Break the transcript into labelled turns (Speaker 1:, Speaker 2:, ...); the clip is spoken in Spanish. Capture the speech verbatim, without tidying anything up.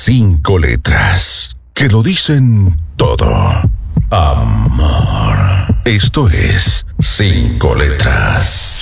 Speaker 1: cinco letras que lo dicen todo. Amor. Esto es Cinco Letras.